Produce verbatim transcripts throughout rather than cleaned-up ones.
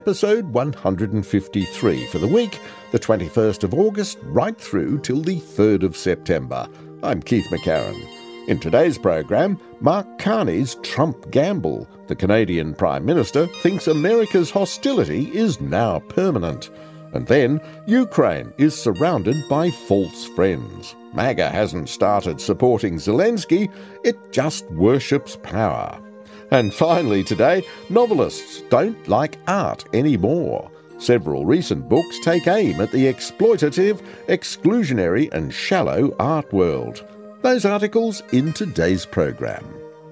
Episode one hundred fifty-three for the week, the twenty-first of August, right through till the third of September. I'm Keith McCarran. In today's program, Mark Carney's Trump gamble. The Canadian Prime Minister thinks America's hostility is now permanent. And then, Ukraine is surrounded by false friends. MAGA hasn't started supporting Zelensky, it just worships power. And finally today, novelists don't like art anymore. Several recent books take aim at the exploitative, exclusionary and shallow art world. Those articles in today's program.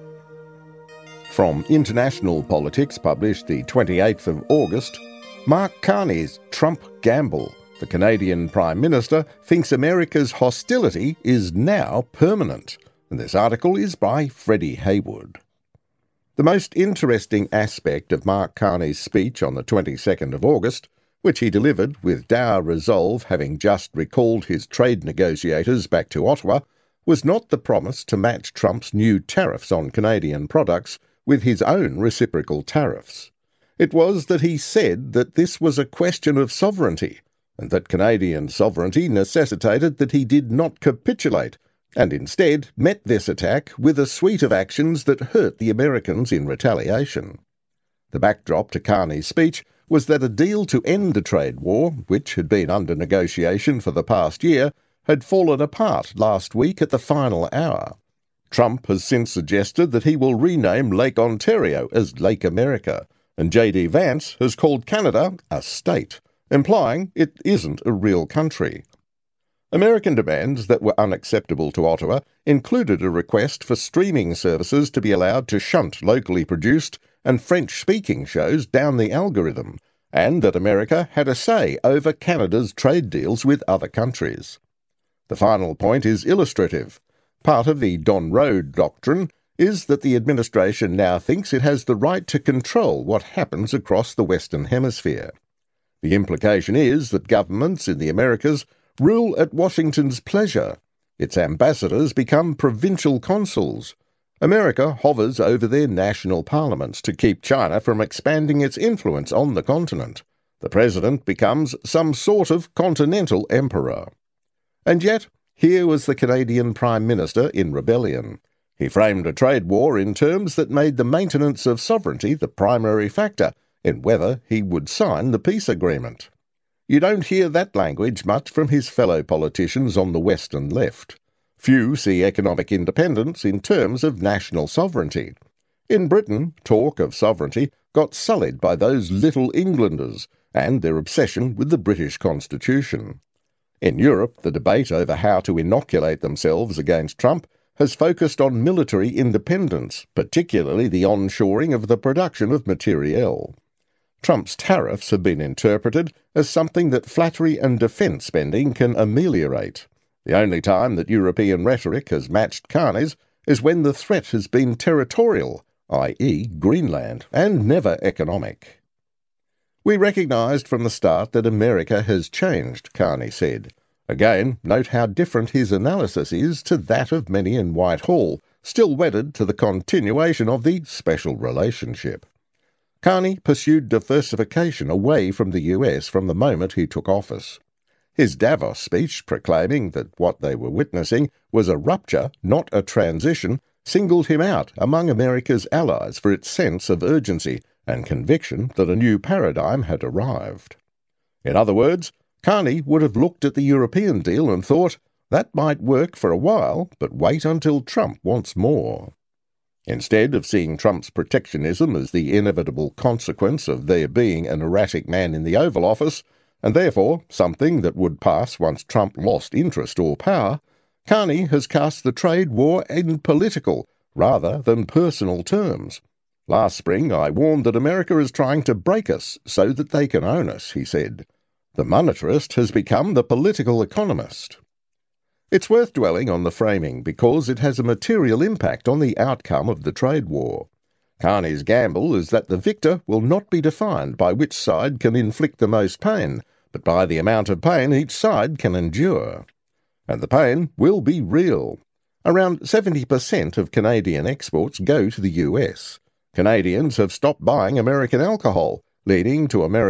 From International Politics, published the twenty-eighth of August, Mark Carney's Trump gamble. The Canadian Prime Minister thinks America's hostility is now permanent. And this article is by Freddie Haywood. The most interesting aspect of Mark Carney's speech on the twenty-second of August, which he delivered with dour resolve, having just recalled his trade negotiators back to Ottawa, was not the promise to match Trump's new tariffs on Canadian products with his own reciprocal tariffs. It was that he said that this was a question of sovereignty, and that Canadian sovereignty necessitated that he did not capitulate, and instead met this attack with a suite of actions that hurt the Americans in retaliation. The backdrop to Carney's speech was that a deal to end the trade war, which had been under negotiation for the past year, had fallen apart last week at the final hour. Trump has since suggested that he will rename Lake Ontario as Lake America, and J D Vance has called Canada a state, implying it isn't a real country. American demands that were unacceptable to Ottawa included a request for streaming services to be allowed to shunt locally produced and French-speaking shows down the algorithm, and that America had a say over Canada's trade deals with other countries. The final point is illustrative. Part of the Don Road doctrine is that the administration now thinks it has the right to control what happens across the Western Hemisphere. The implication is that governments in the Americas rule at Washington's pleasure. Its ambassadors become provincial consuls. America hovers over their national parliaments to keep China from expanding its influence on the continent. The president becomes some sort of continental emperor. And yet, here was the Canadian Prime Minister in rebellion. He framed a trade war in terms that made the maintenance of sovereignty the primary factor in whether he would sign the peace agreement. You don't hear that language much from his fellow politicians on the Western left. Few see economic independence in terms of national sovereignty. In Britain, talk of sovereignty got sullied by those little Englanders and their obsession with the British Constitution. In Europe, the debate over how to inoculate themselves against Trump has focused on military independence, particularly the onshoring of the production of materiel. Trump's tariffs have been interpreted as something that flattery and defence spending can ameliorate. The only time that European rhetoric has matched Carney's is when the threat has been territorial, that is Greenland, and never economic. We recognised from the start that America has changed, Carney said. Again, note how different his analysis is to that of many in Whitehall, still wedded to the continuation of the special relationship. Carney pursued diversification away from the U S from the moment he took office. His Davos speech, proclaiming that what they were witnessing was a rupture, not a transition, singled him out among America's allies for its sense of urgency and conviction that a new paradigm had arrived. In other words, Carney would have looked at the European deal and thought, that might work for a while, but wait until Trump wants more. Instead of seeing Trump's protectionism as the inevitable consequence of there being an erratic man in the Oval Office, and therefore something that would pass once Trump lost interest or power, Carney has cast the trade war in political rather than personal terms. Last spring I warned that America is trying to break us so that they can own us, he said. The monetarist has become the political economist. It's worth dwelling on the framing because it has a material impact on the outcome of the trade war. Carney's gamble is that the victor will not be defined by which side can inflict the most pain, but by the amount of pain each side can endure. And the pain will be real. Around seventy percent of Canadian exports go to the U S. Canadians have stopped buying American alcohol, leading to America